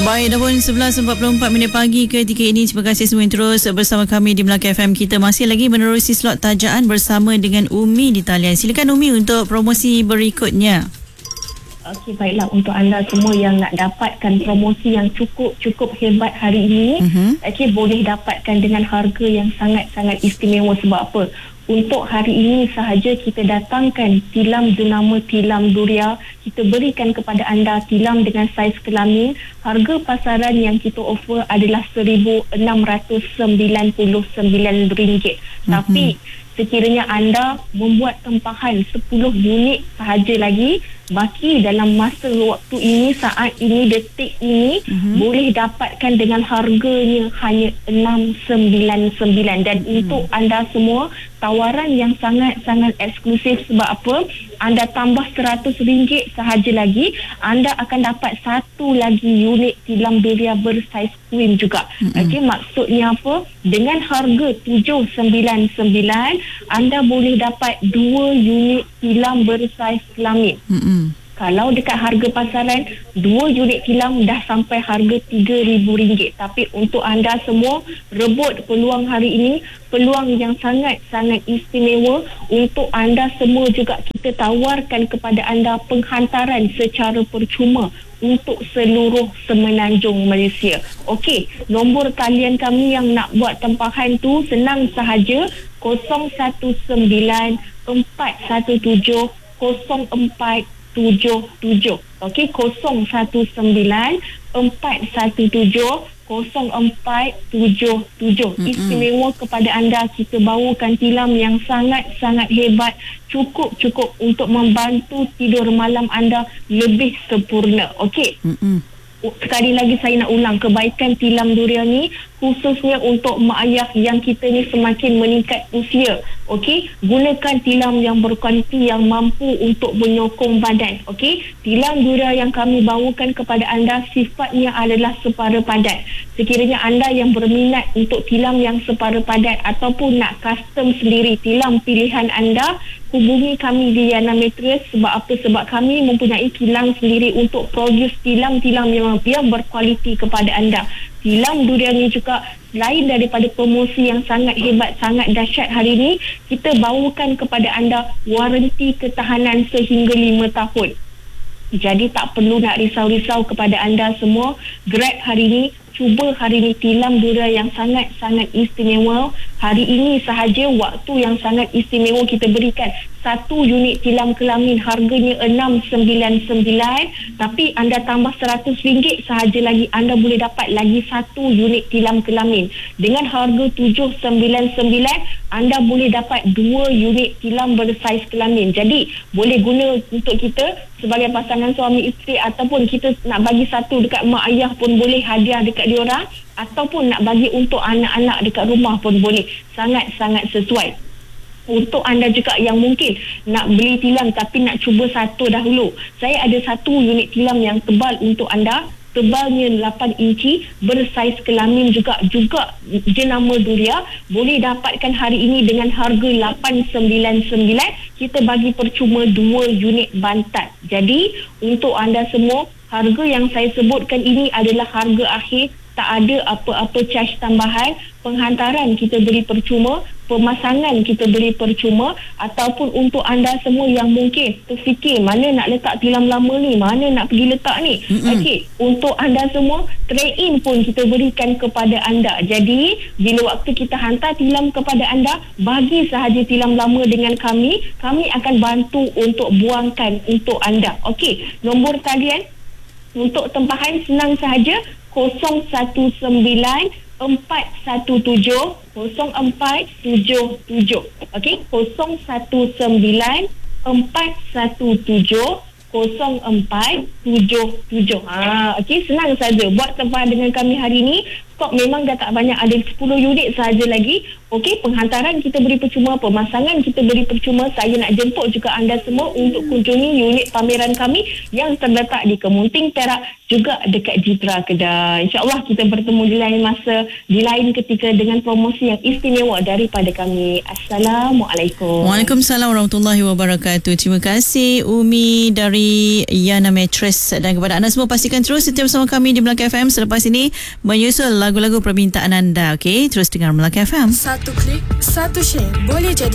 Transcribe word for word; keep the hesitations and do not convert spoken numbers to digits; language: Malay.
Baik, dah pun sebelas empat puluh empat minit pagi ketika ini. Terima kasih semua yang terus bersama kami di Melaka F M. Kita masih lagi menerusi slot tajaan bersama dengan Umi di talian. Silakan Umi untuk promosi berikutnya. Okey, baiklah, untuk anda semua yang nak dapatkan promosi yang cukup cukup hebat hari ini, uh-huh. okey, boleh dapatkan dengan harga yang sangat-sangat istimewa. Sebab apa? Untuk hari ini sahaja kita datangkan tilam jenama tilam Duria. Kita berikan kepada anda tilam dengan saiz kelamin. Harga pasaran yang kita offer adalah seribu enam ratus sembilan puluh sembilan ringgit. Mm-hmm. Tapi sekiranya anda membuat tempahan sepuluh unit sahaja lagi, baki dalam masa waktu ini, saat ini, detik ini, mm-hmm. boleh dapatkan dengan harganya hanya enam sembilan sembilan. Dan mm-hmm. untuk anda semua, tawaran yang sangat-sangat eksklusif. Sebab apa? Anda tambah seratus ringgit sahaja lagi, anda akan dapat satu lagi unit tilam Duria bersaiz queen juga. Mm-hmm. Okey, maksudnya apa? Dengan harga tujuh sembilan sembilan, anda boleh dapat dua unit tilam bersaiz kelamin. Mm-hmm. Kalau dekat harga pasaran, dua unit tilam dah sampai harga tiga ribu ringgit. Tapi untuk anda semua, rebut peluang hari ini, peluang yang sangat-sangat istimewa. Untuk anda semua juga kita tawarkan kepada anda penghantaran secara percuma untuk seluruh Semenanjung Malaysia. Okey, nombor talian kami yang nak buat tempahan tu senang sahaja, kosong satu sembilan empat satu tujuh kosong empat tujuh tujuh. Okey, kosong satu sembilan empat satu tujuh kosong empat tujuh tujuh. Mm-hmm. Istimewa kepada anda, kita bawakan tilam yang sangat-sangat hebat, cukup-cukup untuk membantu tidur malam anda lebih sempurna. Okey. Mm-hmm. Sekali lagi saya nak ulang, kebaikan tilam Duria ni khususnya untuk mak ayah yang kita ni semakin meningkat usia. Okey, gunakan tilam yang berkualiti, yang mampu untuk menyokong badan. Okey, tilam Duria yang kami bawakan kepada anda sifatnya adalah separa padat. Sekiranya anda yang berminat untuk tilam yang separa padat ataupun nak custom sendiri tilam pilihan anda, hubungi kami di Yana Mattress. Sebab apa? Sebab kami mempunyai kilang sendiri untuk produce tilam-tilam yang yang berkualiti kepada anda. Tilam Duria ni juga, selain daripada promosi yang sangat hebat, sangat dahsyat hari ini, kita bawakan kepada anda waranti ketahanan sehingga lima tahun. Jadi tak perlu nak risau-risau kepada anda semua. Grab hari ini, cuba hari ini tilam Duria yang sangat-sangat istimewa. Hari ini sahaja, waktu yang sangat istimewa, kita berikan satu unit tilam kelamin harganya enam sembilan sembilan, tapi anda tambah seratus ringgit sahaja lagi, anda boleh dapat lagi satu unit tilam kelamin. Dengan harga tujuh sembilan sembilan, anda boleh dapat dua unit tilam bersaiz kelamin. Jadi boleh guna untuk kita sebagai pasangan suami isteri, ataupun kita nak bagi satu dekat mak ayah pun boleh, hadiah dekat diorang, ataupun nak bagi untuk anak-anak dekat rumah pun boleh. Sangat-sangat sesuai. Untuk anda juga yang mungkin nak beli tilam tapi nak cuba satu dahulu, saya ada satu unit tilam yang tebal untuk anda. Tebalnya lapan inci, bersaiz kelamin juga, juga jenama Duria. Boleh dapatkan hari ini dengan harga lapan sembilan sembilan. Kita bagi percuma dua unit bantat. Jadi untuk anda semua, harga yang saya sebutkan ini adalah harga akhir. Tak ada apa-apa charge tambahan. Penghantaran kita beri percuma, pemasangan kita beri percuma. Ataupun untuk anda semua yang mungkin terfikir mana nak letak tilam lama ni, mana nak pergi letak ni, okey, untuk anda semua, trade-in pun kita berikan kepada anda. Jadi bila waktu kita hantar tilam kepada anda, bagi sahaja tilam lama dengan kami, kami akan bantu untuk buangkan untuk anda. Okey, nombor talian untuk tempahan senang sahaja, kosong satu sembilan empat satu tujuh kosong empat tujuh tujuh. Okey, kosong satu sembilan empat satu tujuh kosong empat tujuh tujuh. Ha, okey, senang saja buat tempahan dengan kami hari ini. Stok memang dah tak banyak, ada sepuluh unit sahaja lagi. Okey, penghantaran kita beri percuma, pemasangan kita beri percuma. Saya nak jemput juga anda semua untuk kunjungi unit pameran kami yang terletak di Kemunting Perak, juga dekat Jitra Kedah. InsyaAllah kita bertemu di lain masa, di lain ketika dengan promosi yang istimewa daripada kami. Assalamualaikum. Waalaikumsalam warahmatullahi wabarakatuh. Terima kasih Umi dari dari Yana Mattress. Dan kepada anda semua, pastikan terus setia bersama kami di Melaka F M. Selepas ini menyusul lagu-lagu permintaan anda. Okey, terus dengar Melaka F M. Satu klik, satu share, boleh jadi